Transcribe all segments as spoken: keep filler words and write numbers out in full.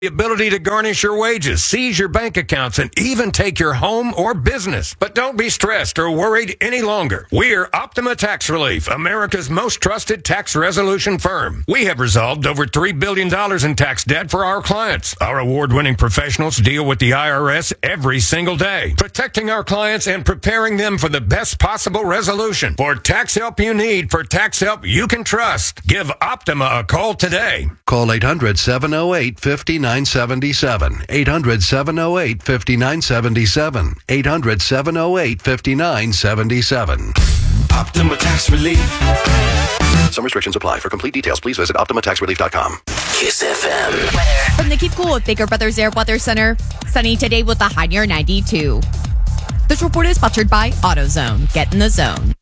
The ability to garnish your wages, seize your bank accounts, and even take your home or business. But don't be stressed or worried any longer. We're Optima Tax Relief, America's most trusted tax resolution firm. We have resolved over three billion dollars in tax debt for our clients. Our award-winning professionals deal with the I R S every single day, protecting our clients and preparing them for the best possible resolution. For tax help you need, for tax help you can trust, give Optima a call today. Call eight hundred, seven oh eight, five nine seven seven. eight hundred, seven oh eight, five nine seven seven. eight hundred, seven oh eight, five nine seven seven. Optima Tax Relief. Some restrictions apply. For complete details, please visit optima tax relief dot com. Kiss F M. Weather. From the Keep Cool with Baker Brothers Air Weather Center. Sunny today with a high near ninety-two. This report is sponsored by AutoZone. Get in the zone.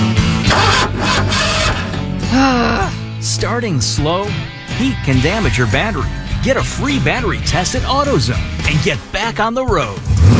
Starting slow, heat can damage your battery. Get a free battery test at AutoZone and get back on the road.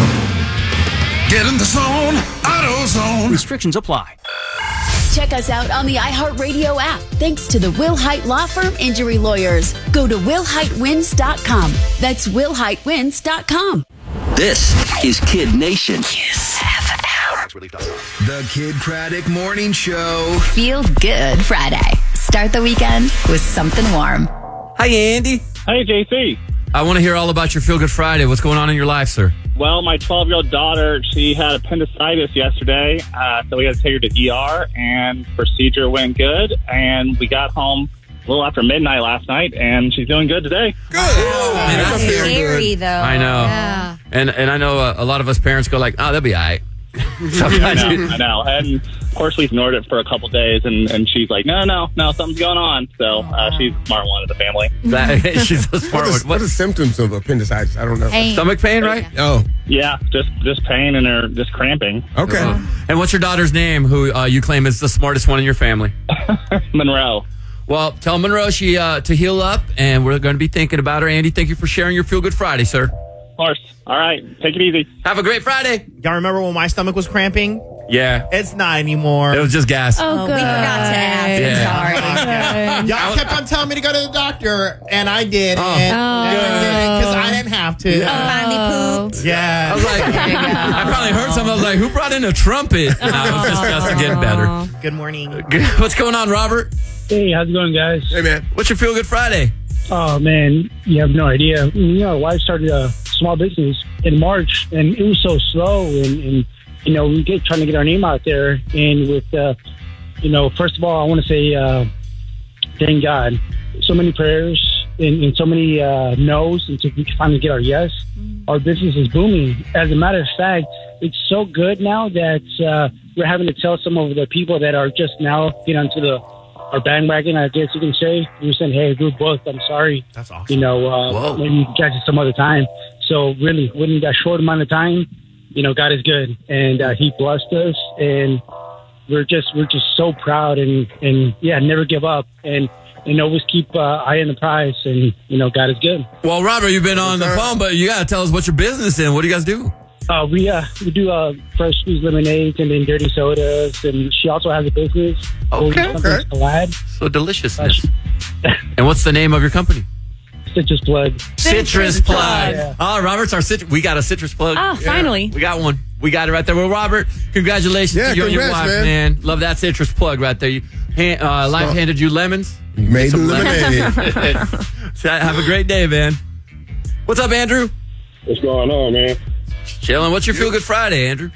Get in the zone. AutoZone. Restrictions apply. Check us out on the iHeartRadio app. Thanks to the Will Height Law Firm Injury Lawyers. Go to will height wins dot com. That's will height wins dot com. This is Kid Nation. Kiss F M. The Kid Craddock Morning Show. Feel good Friday. Start the weekend with something warm. Hi, Andy. Hey, J C. I want to hear all about your Feel Good Friday. What's going on in your life, sir? Well, my twelve-year-old daughter, she had appendicitis yesterday, uh, so we had to take her to E R, and procedure went good, and we got home a little after midnight last night, and she's doing good today. Good. Oh, Man, that's that's scary, though. I know. Yeah. And and I know uh, a lot of us parents go like, oh, that'll be all right. I know, I know. And, of course, we ignored it for a couple days, and, and she's like, no, no, no, something's going on. So uh, she's the smart one of the family. That, she's a smart What one. are, what are symptoms of appendicitis? I don't know. Pain. Stomach pain, right? Oh, Yeah, just just pain and her just cramping. okay. Uh, and what's your daughter's name, who uh, you claim is the smartest one in your family? Monroe. Well, tell Monroe she uh, to heal up, and we're going to be thinking about her. Andy, thank you for sharing your Feel Good Friday, sir. Of course. All right. Take it easy. Have a great Friday. Y'all remember when my stomach was cramping? Yeah. It's not anymore. It was just gas. Oh, good. We forgot to ask. Yeah. I'm sorry. Y'all kept on telling me to go to the doctor, and I did. Oh. And because I didn't have to. Oh, finally pooped. Yeah. I was like, I finally heard something. I was like, who brought in a trumpet? And I was just, just getting better. Good morning. What's going on, Robert? Hey, how's it going, guys? Hey, man. What's your Feel Good Friday? Oh, man, you have no idea. You know, wife started a small business in March, and it was so slow, and, and you know, we get trying to get our name out there. And with, uh, you know, first of all, I want to say, uh, thank God. So many prayers and, and so many uh, no's until we can finally get our yes. Our business is booming. As a matter of fact, it's so good now that uh, we're having to tell some of the people that are just now getting onto the our bandwagon, I guess you can say. We're saying, hey, we're booked. I'm sorry. That's awesome. You know, uh, maybe you can catch it some other time. So really, within that short amount of time, you know, God is good, and uh, He blessed us, and we're just we're just so proud, and and yeah, never give up, and and always keep uh, eye on the prize, and you know, God is good. Well, Robert, you've been on the phone, but you got to tell us what your business is. What do you guys do? Uh, we uh, we do uh, fresh squeezed lemonades and then dirty sodas, and she also has a business. Okay, okay. Salad. So deliciousness. And what's the name of your company? Citrus Plug. Citrus, citrus Plug. Yeah. Oh, Robert's our citrus. We got a citrus plug. Oh, Yeah. finally. We got one. We got it right there. Well, Robert, congratulations Yeah, to you and your congrats, wife, man. man. Love that citrus plug right there. You, hand, uh, life Stop. handed you lemons. Made Some the lemonade. So have a great day, man. What's up, Andrew? What's going on, man? Chilling. What's your Feel Good Friday, Andrew?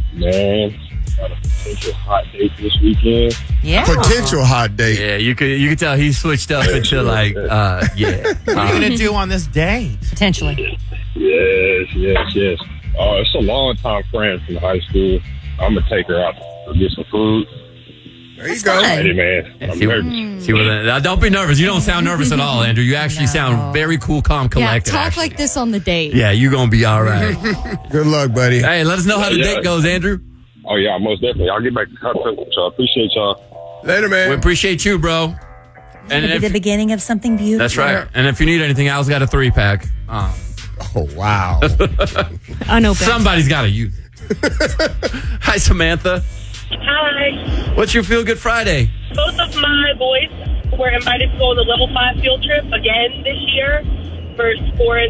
Man, got a potential hot date this weekend. Yeah. Potential hot date. Yeah, you could you could tell he switched up into like, uh, yeah. What are you going to do on this date? Potentially. Yes, yes, yes. Uh, it's a long time friend from high school. I'm gonna take her out to get some food. There you go. Hey, man, I'm See, nervous. see what, uh, don't be nervous. You don't sound nervous at all, Andrew. You actually No. sound very cool, calm, Yeah, collected. talk actually. like this on the date. Yeah, you're going to be all right. Good luck, buddy. Hey, let us know how the Yeah. date goes, Andrew. Oh yeah, most definitely. I'll get back to contact with y'all. Appreciate y'all. Later, We man. appreciate you, bro. And It'll be if, the beginning of something beautiful. that's right. And if you need anything, Al's got a three pack. Um, Oh, wow. Unopened. somebody's got to use it. Hi, Samantha. Hi. What's your Feel Good Friday? Both of my boys were invited to go on the level five field trip again this year. first foreign